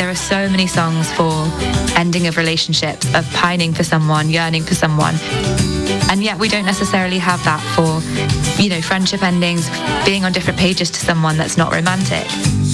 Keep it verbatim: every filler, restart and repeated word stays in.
there are so many songs for ending of relationships, of pining for someone, yearning for someone. And yet we don't necessarily have that for, you know, friendship endings, being on different pages to someone that's not romantic.